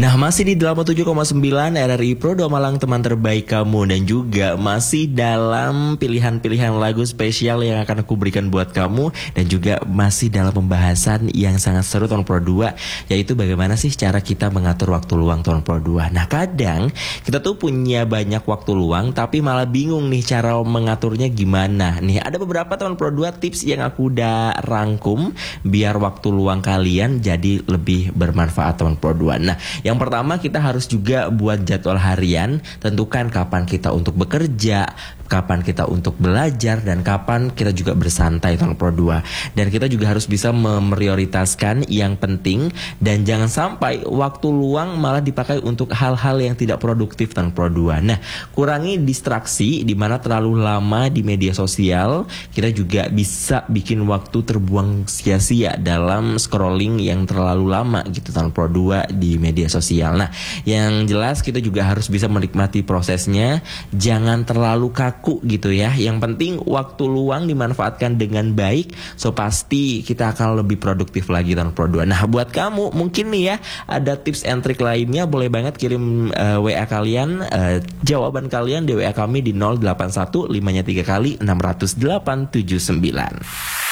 Nah, masih di 87,9 RRI Pro 2 Malang, teman terbaik kamu. Dan juga masih dalam pilihan-pilihan lagu spesial yang akan aku berikan buat kamu. Dan juga masih dalam pembahasan yang sangat seru tahun Pro 2, yaitu bagaimana sih cara kita mengatur waktu luang tahun Pro 2. Nah, kadang kita tuh punya banyak waktu luang tapi malah bingung nih cara mengaturnya gimana. Nih, ada beberapa tahun Pro 2 tips yang aku udah rangkum biar waktu luang kalian jadi lebih bermanfaat tahun Pro 2. Nah, yang pertama, kita harus juga buat jadwal harian. Tentukan kapan kita untuk bekerja, kapan kita untuk belajar, dan kapan kita juga bersantai tahun Pro 2. Dan kita juga harus bisa memprioritaskan yang penting. Dan jangan sampai waktu luang malah dipakai untuk hal-hal yang tidak produktif tahun Pro 2. Nah, kurangi distraksi, di mana terlalu lama di media sosial. Kita juga bisa bikin waktu terbuang sia-sia dalam scrolling yang terlalu lama gitu tahun Pro 2 di media sosial. Nah, yang jelas kita juga harus bisa menikmati prosesnya, jangan terlalu kaku gitu ya. Yang penting waktu luang dimanfaatkan dengan baik, so pasti kita akan lebih produktif lagi tahun Pro 2. Nah, buat kamu mungkin nih ya ada tips and trick lainnya, boleh banget kirim WA kalian, jawaban kalian di WA kami di 081 5-nya 3 kali 608 79.